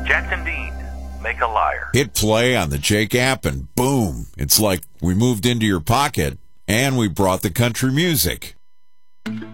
Jackson Dean, Make a Liar. Hit play on the Jake app and boom, it's like we moved into your pocket and we brought the country music.